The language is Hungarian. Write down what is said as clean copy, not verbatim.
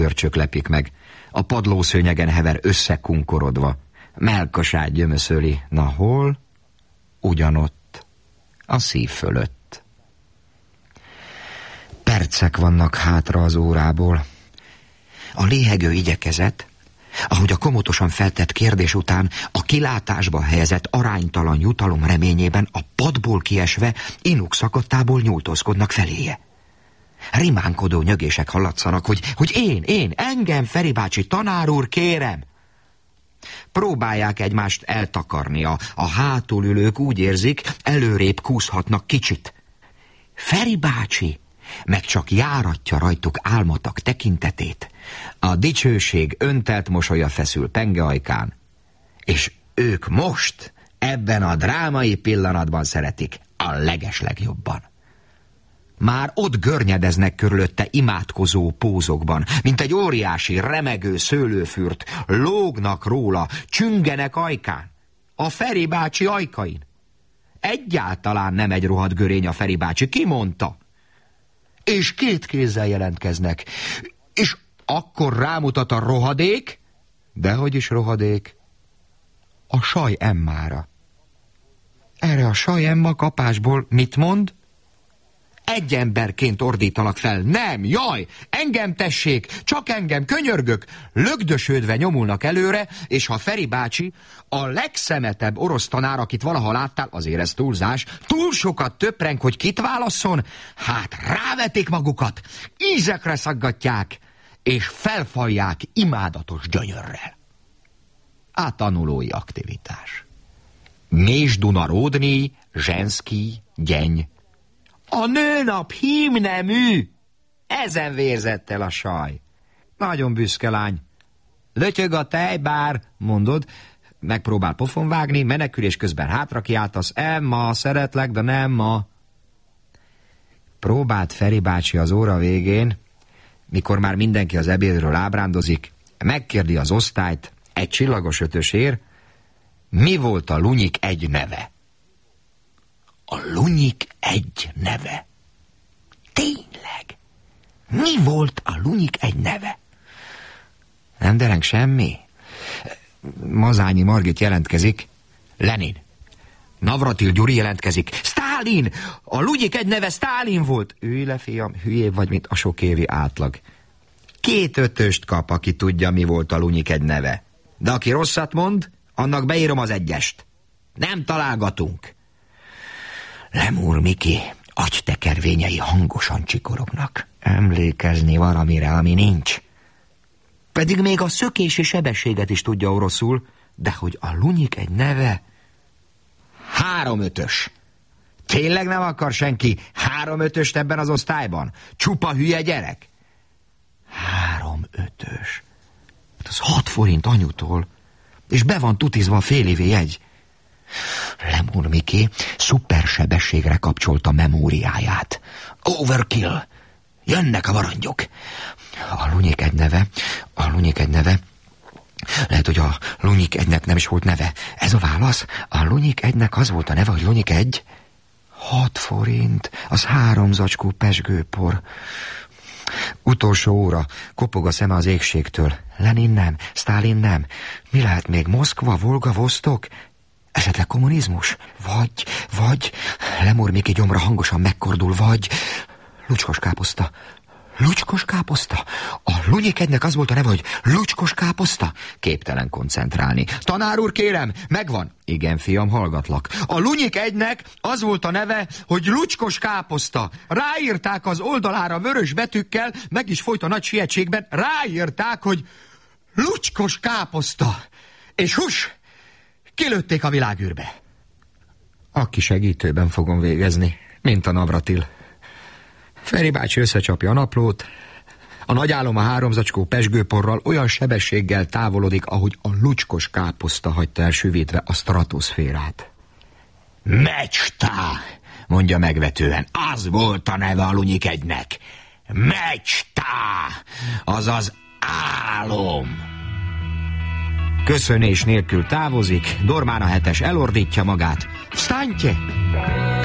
Görcsök lepik meg. A padlószőnyegen hever összekunkorodva. Mellkasát gyömöszöli. Na hol? Ugyanott. A szív fölött. Percek vannak hátra az órából. A léhegő igyekezet, ahogy a komotosan feltett kérdés után a kilátásba helyezett aránytalan jutalom reményében a padból kiesve inuk szakadtából nyújtózkodnak feléje. Rimánkodó nyögések hallatszanak, hogy én, engem, Feri bácsi, tanár úr, kérem. Próbálják egymást eltakarni, a hátulülők úgy érzik, előrébb kúszhatnak kicsit. Feri bácsi meg csak járatja rajtuk álmatag tekintetét. A dicsőség öntelt mosolya feszül penge ajkán, és ők most, ebben a drámai pillanatban szeretik a legeslegjobban. Már ott görnyedeznek körülötte imádkozó pózokban, mint egy óriási, remegő szőlőfürt, lógnak róla, csüngenek ajkán, a Feri bácsi ajkain. Egyáltalán nem egy rohadt görény a Feri bácsi, ki mondta? És két kézzel jelentkeznek, és akkor rámutat a rohadék, dehogy is rohadék, a Saj Emmára. Erre a Saj Emma kapásból mit mond? Egy emberként ordítanak fel. Nem, jaj, engem tessék, csak engem, könyörgök. Lögdösödve nyomulnak előre, és ha Feri bácsi, a legszemetebb orosz tanár, akit valaha láttál, azért ez túlzás, túl sokat töpreng, hogy kit válasszon, hát rávetik magukat, ízekre szaggatják, és felfalják imádatos gyönyörrel. A tanulói aktivitás. Mésduna-Ródny, Zsenszky, Gyeny. A nőnap hímnemű! Ezen vérzett el a Saj. Nagyon büszke lány. Lötyög a tejbár, mondod, megpróbál pofon vágni, menekülés közben hátra kiáltasz, Emma, szeretlek, de nem ma. Próbált Feri bácsi az óra végén, mikor már mindenki az ebédről ábrándozik, megkérdi az osztályt, egy csillagos ötösér, mi volt a Lunyik egy neve? A Lunyik egy neve. Tényleg? Mi volt a Lunyik egy neve? Nem dereng semmi. Mazányi Margit jelentkezik. Lenin. Navratil Gyuri jelentkezik. Sztálin! A Lunyik egy neve Sztálin volt. Ülj le, fiam, hülyébb vagy, mint a sok évi átlag. 2 ötöst kap, aki tudja, mi volt a Lunyik egy neve. De aki rosszat mond, annak beírom az 1-est. Nem találgatunk. Lemúr Miki agytekervényei hangosan csikorognak. Emlékezni valamire, ami nincs. Pedig még a szökési sebességet is tudja oroszul, de hogy a Lunyik egy neve... 3 ötös. Tényleg nem akar senki 3 ötöst ebben az osztályban? Csupa hülye gyerek? 3 ötös. Az 6 forint anyutól, és be van tutizva a félévi jegy. Lemúr Miki szupersebességre kapcsolta memóriáját. Overkill! Jönnek a varangyok! A Lunyik egy neve... Lehet, hogy a Lunyik egynek nem is volt neve. Ez a válasz? A Lunyik egynek az volt a neve, hogy Lunyik egy? 6 forint, az 3 zacskó pezsgőpor. Utolsó óra, kopog a szeme az égségtől. Lenin nem, Sztálin nem. Mi lehet még? Moszkva, Volga, Vosztok? Esetleg kommunizmus? Vagy... Lemúr Miki gyomra hangosan megkordul, vagy... Lucskos káposzta. Lucskos káposzta? A Lunyik egynek az volt a neve, hogy lucskos káposzta? Képtelen koncentrálni. Tanár úr, kérem, megvan. Igen, fiam, hallgatlak. A Lunyik egynek az volt a neve, hogy lucskos káposzta. Ráírták az oldalára vörös betűkkel, meg is folyt a nagy sietségben, ráírták, hogy lucskos káposzta. És hús, kilőtték a világűrbe. Aki segítőben fogom végezni, mint a Navratil. Feri bácsi összecsapja a naplót, a nagy álom a 3 zacskó pezsgőporral olyan sebességgel távolodik, ahogy a lucskos káposzta hagyta elsüvítve a stratoszférát. Mecstá, mondja megvetően, az volt a neve a Lunyik egynek. Mecstá, azaz álom. Köszönés nélkül távozik, Dormán a 7-es elordítja magát. Vstaňte!